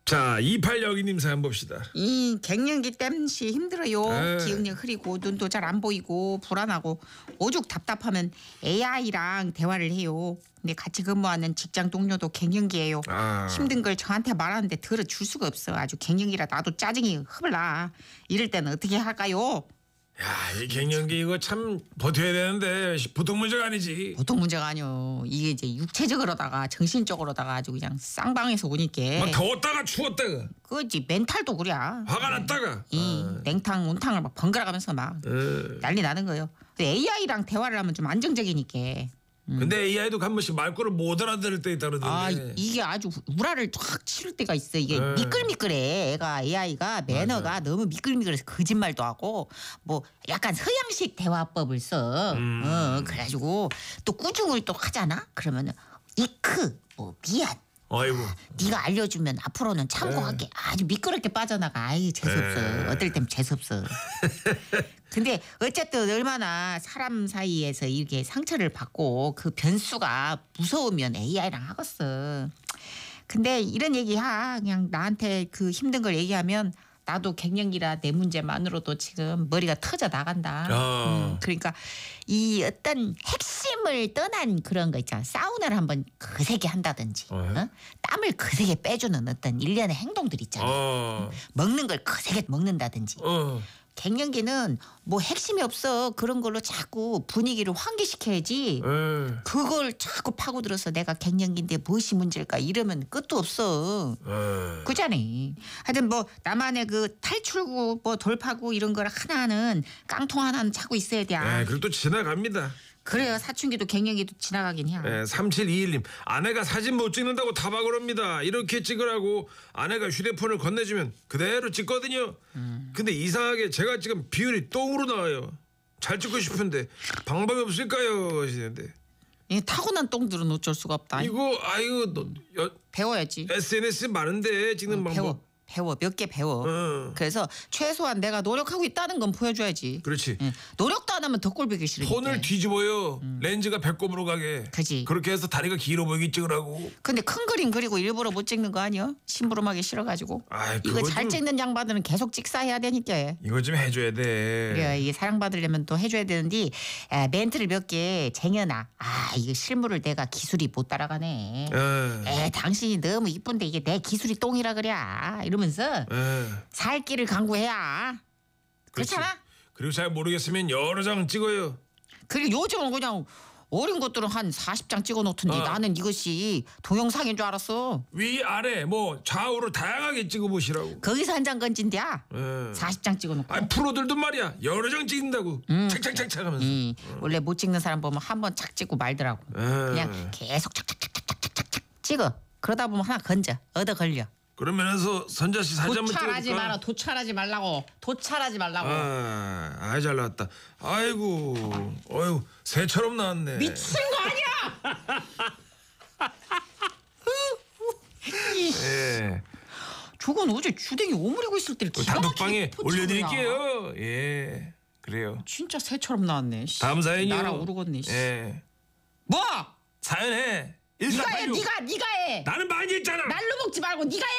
자, 2862님 사연 봅시다. 이 갱년기 땜시 힘들어요. 에. 기억력 흐리고 눈도 잘 안 보이고 불안하고 오죽 답답하면 AI랑 대화를 해요. 근데 같이 근무하는 직장 동료도 갱년기예요. 아. 힘든 걸 저한테 말하는데 들어줄 수가 없어. 아주 갱년기라 나도 짜증이 흐블나. 이럴 때는 어떻게 할까요? 야, 이 갱년기 이거 참 버텨야 되는데 보통 문제가 아니지. 보통 문제가 아니요. 이게 이제 육체적으로다가 정신적으로다가 아주 그냥 쌍방에서 오니까. 막 더웠다가 추웠다가 그지 멘탈도 그래. 화가 났다가. 이 냉탕 온탕을 막 번갈아 가면서 막 난리 나는 거예요. 근데 AI랑 대화를 하면 좀 안정적이니까. 근데 AI도 한 번씩 말 거를 못 알아들을 때 있다 아 그러던데. 이게 아주 우라를 확 치를 때가 있어. 이게 네. 미끌미끌해. 애가 AI가 매너가 너무 미끌미끌해서 거짓말도 하고 뭐 약간 서양식 대화법을 써. 그래가지고 또 꾸중을 또 하잖아. 그러면은 이크 뭐 미안. 아이고. 네가 알려주면 앞으로는 참고할게. 아주 미끄럽게 빠져나가. 아이 재수없어. 어떨 땐 재수없어. 근데 어쨌든 얼마나 사람 사이에서 이렇게 상처를 받고 그 변수가 무서우면 AI랑 하겠어. 근데 이런 얘기야. 그냥 나한테 그 힘든 걸 얘기하면 나도 갱년기라 내 문제만으로도 지금 머리가 터져 나간다. 그러니까 이 어떤 핵심을 떠난 그런 거 있잖아. 사우나를 한번 거세게 한다든지 땀을 거세게 빼주는 어떤 일련의 행동들 있잖아. 먹는 걸 거세게 먹는다든지. 갱년기는 뭐 핵심이 없어. 그런 걸로 자꾸 분위기를 환기시켜야지. 그걸 자꾸 파고들어서 내가 갱년기인데 무엇이 문제일까 이러면 끝도 없어. 그잖아. 하여튼 뭐 나만의 그 탈출구 뭐 돌파구 이런 걸 하나는 깡통 하나는 찾고 있어야 돼. 그리고 또 지나갑니다. 그래요. 사춘기도 갱년기도 지나가긴 해. 3721님 아내가 사진 못 찍는다고 타박을 합니다. 이렇게 찍으라고 아내가 휴대폰을 건네주면 그대로 찍거든요. 근데 이상하게 제가 지금 비율이 똥으로 나와요. 잘 찍고 싶은데 방법이 없을까요? 하시는데 이 타고난 똥들은 어쩔 수가 없다. 이거 아이고 배워야지. SNS 많은데 찍는 방법. 배워 몇 개 배워. 그래서 최소한 내가 노력하고 있다는 건 보여줘야지. 그렇지. 노력도 안 하면 더 꼴보기 싫으니까. 폰을 뒤집어요. 렌즈가 배꼽으로 가게. 그지. 그렇게 해서 다리가 길어 보이게 찍으라고. 근데 큰 그림 그리고 일부러 못 찍는 거 아니야? 심부름하기 싫어가지고. 아이, 이거 그거 잘 좀- 찍는 양반들은 계속 찍사해야 되니까. 이거 좀 해줘야 돼. 그래 이게 사랑받으려면 또 해줘야 되는데 멘트를 몇 개 쟁여놔. 이거 실물을 내가 기술이 못 따라가네. 당신이 너무 이쁜데 이게 내 기술이 똥이라 그래. 이러면서 살 길을 강구해야. 그렇지. 그렇잖아? 그리고 잘 모르겠으면 여러 장 찍어요. 그리고 요즘은 그냥 어린 것들은 한 40장 찍어놓던데 나는 이것이 동영상인 줄 알았어. 위 아래 뭐 좌우로 다양하게 찍어보시라고. 거기서 한 장 건진대야. 40장 찍어놓고. 프로들도 말이야 여러 장 찍는다고 착착착착 하면서. 원래 못 찍는 사람 보면 한 번 착 찍고 말더라고. 그냥 계속 착착착착착착 찍어. 그러다 보면 하나 건져. 얻어 걸려. 그러면서 선자 씨 사진 한번 도찰하지 찍어줄까? 마라. 도찰하지 말라고. 도찰하지 말라고. 아이 잘 나왔다. 아이고 어휴 새처럼 나왔네. 미친 거 아니야? 예. 저건 어제 주댕이 오므리고 있을 때 기가 단톡방에 막히게 포착을 올려드릴게요. 예 그래요. 진짜 새처럼 나왔네. 씨. 다음 사연이요. 날아오르겠네. 씨. 예. 뭐? 사연해. 네가 해. 1486. 네가 해. 나는 많이 했잖아. 날로 먹지 말고 네가 해.